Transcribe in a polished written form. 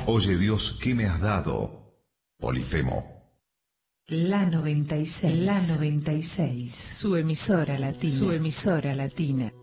Oye Dios, ¿qué me has dado? Polifemo. La 96. Su emisora latina.